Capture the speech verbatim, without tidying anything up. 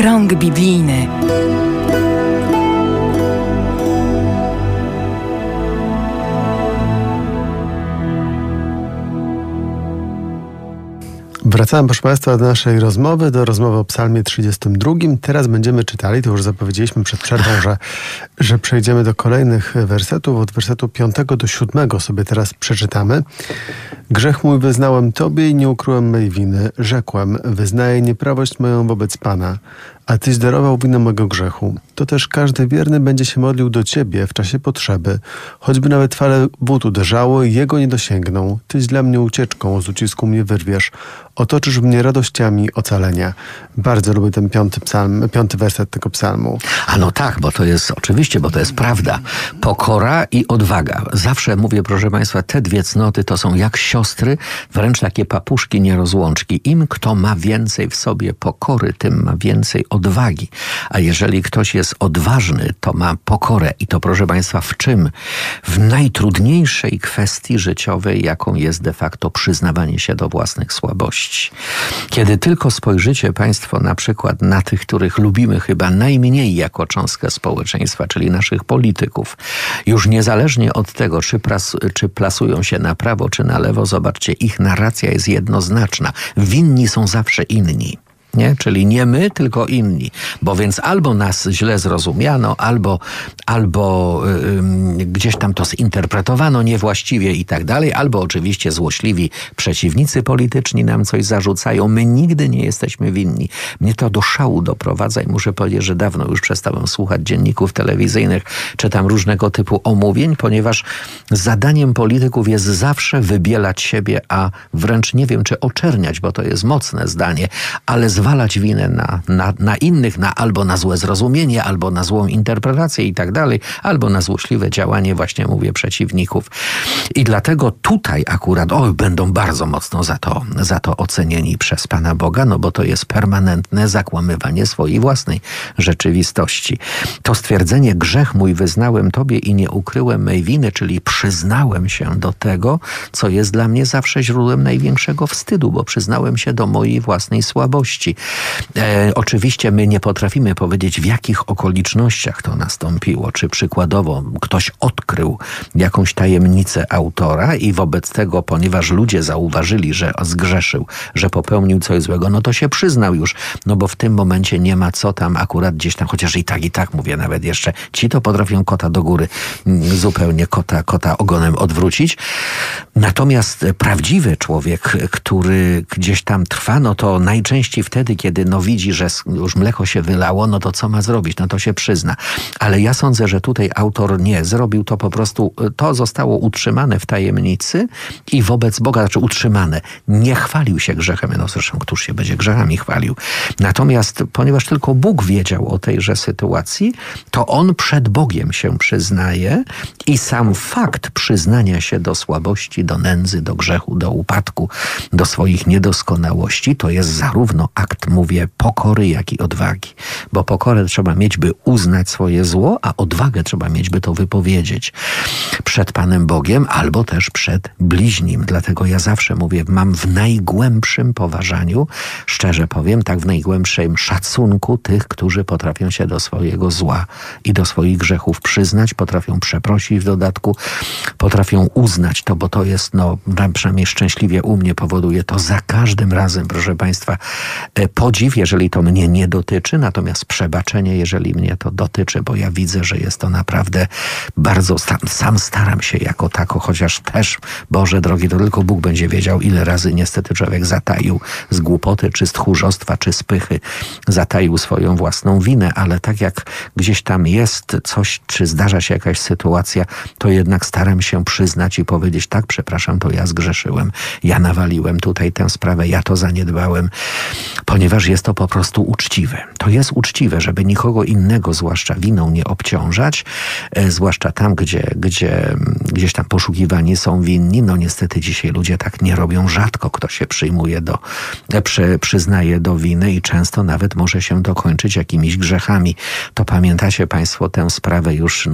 Krąg biblijny. Wracamy, proszę Państwa, do naszej rozmowy, do rozmowy o psalmie trzydziestym drugim. Teraz będziemy czytali, to już zapowiedzieliśmy przed przerwą, że, że przejdziemy do kolejnych wersetów. Od wersetu piątego do siódmego sobie teraz przeczytamy. Grzech mój wyznałem Tobie i nie ukryłem mej winy. Rzekłem, wyznaję nieprawość moją wobec Pana, a Tyś darował winę mego grzechu. To też każdy wierny będzie się modlił do Ciebie w czasie potrzeby. Choćby nawet fale wód uderzały, Jego nie dosięgną. Tyś dla mnie ucieczką, z ucisku mnie wyrwiesz. Otoczysz mnie radościami ocalenia. Bardzo lubię ten piąty psalm, piąty werset tego psalmu. A no tak, bo to jest, oczywiście, bo to jest prawda. Pokora i odwaga. Zawsze mówię, proszę Państwa, te dwie cnoty to są jak siostry, wręcz takie papuszki nierozłączki. Im kto ma więcej w sobie pokory, tym ma więcej odwagi. A jeżeli ktoś jest odważny, to ma pokorę. I to, proszę Państwa, w czym? W najtrudniejszej kwestii życiowej, jaką jest de facto przyznawanie się do własnych słabości. Kiedy tylko spojrzycie Państwo na przykład na tych, których lubimy chyba najmniej jako cząstkę społeczeństwa, czyli naszych polityków, już niezależnie od tego, czy, pras, czy plasują się na prawo, czy na lewo, zobaczcie, ich narracja jest jednoznaczna. Winni są zawsze inni. Nie? Czyli nie my, tylko inni. Bo więc albo nas źle zrozumiano, albo, albo yy, gdzieś tam to zinterpretowano niewłaściwie i tak dalej, albo oczywiście złośliwi przeciwnicy polityczni nam coś zarzucają. My nigdy nie jesteśmy winni. Mnie to do szału doprowadza i muszę powiedzieć, że dawno już przestałem słuchać dzienników telewizyjnych, czy tam różnego typu omówień, ponieważ zadaniem polityków jest zawsze wybielać siebie, a wręcz nie wiem, czy oczerniać, bo to jest mocne zdanie, ale zwalać winę na, na, na innych, na albo na złe zrozumienie, albo na złą interpretację i tak dalej, albo na złośliwe działanie, właśnie mówię, przeciwników. I dlatego tutaj akurat, oj, będą bardzo mocno za to, za to ocenieni przez Pana Boga, no bo to jest permanentne zakłamywanie swojej własnej rzeczywistości. To stwierdzenie, grzech mój wyznałem Tobie i nie ukryłem mej winy, czyli przyznałem się do tego, co jest dla mnie zawsze źródłem największego wstydu, bo przyznałem się do mojej własnej słabości. E, oczywiście my nie potrafimy powiedzieć, w jakich okolicznościach to nastąpiło. Czy przykładowo ktoś odkrył jakąś tajemnicę autora i wobec tego, ponieważ ludzie zauważyli, że zgrzeszył, że popełnił coś złego, no to się przyznał już. No bo w tym momencie nie ma co tam akurat gdzieś tam, chociaż i tak, i tak mówię nawet jeszcze, ci to potrafią kota do góry zupełnie kota, kota ogonem odwrócić. Natomiast prawdziwy człowiek, który gdzieś tam trwa, no to najczęściej wtedy, kiedy no widzi, że już mleko się wylało, no to co ma zrobić? No to się przyzna. Ale ja sądzę, że tutaj autor nie zrobił to po prostu, to zostało utrzymane w tajemnicy i wobec Boga, znaczy utrzymane. Nie chwalił się grzechem, no zresztą któż się będzie grzechami chwalił. Natomiast ponieważ tylko Bóg wiedział o tejże sytuacji, to on przed Bogiem się przyznaje i sam fakt przyznania się do słabości, do nędzy, do grzechu, do upadku, do swoich niedoskonałości, to jest zarówno akt, mówię, pokory, jak i odwagi. Bo pokorę trzeba mieć, by uznać swoje zło, a odwagę trzeba mieć, by to wypowiedzieć przed Panem Bogiem albo też przed bliźnim. Dlatego ja zawsze mówię, mam w najgłębszym poważaniu, szczerze powiem, tak w najgłębszym szacunku tych, którzy potrafią się do swojego zła i do swoich grzechów przyznać, potrafią przeprosić w dodatku, potrafią uznać to, bo to jest, no przynajmniej szczęśliwie u mnie powoduje to za każdym razem, proszę Państwa, podziw, jeżeli to mnie nie dotyczy, natomiast przebaczenie, jeżeli mnie to dotyczy, bo ja widzę, że jest to naprawdę bardzo, sam, sam staram się jako tako, chociaż też, Boże drogi, to tylko Bóg będzie wiedział, ile razy niestety człowiek zataił z głupoty, czy z tchórzostwa, czy z pychy, zataił swoją własną winę, ale tak jak gdzieś tam jest coś, czy zdarza się jakaś sytuacja, to jednak staram się przyznać i powiedzieć, tak, przepraszam, to ja zgrzeszyłem, ja nawaliłem tutaj tę sprawę, ja to zaniedbałem, ponieważ jest to po prostu uczciwe. To jest uczciwe, żeby nikogo innego, zwłaszcza winą, nie obciążać, e, zwłaszcza tam, gdzie, gdzie gdzieś tam poszukiwani są winni. No niestety dzisiaj ludzie tak nie robią. Rzadko kto się przyjmuje do, e, przy, przyznaje do winy i często nawet może się dokończyć jakimiś grzechami. To pamiętacie Państwo tę sprawę już